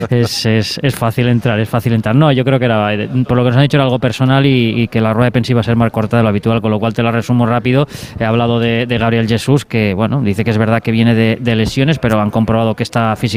Es fácil entrar, es fácil entrar. No, yo creo que era, por lo que nos han dicho, era algo personal y que la rueda de prensa iba a ser más corta de lo habitual, con lo cual te la resumo rápido. He hablado de Gabriel Jesús, que bueno, dice que es verdad que viene de lesiones, pero han comprobado que está físicamente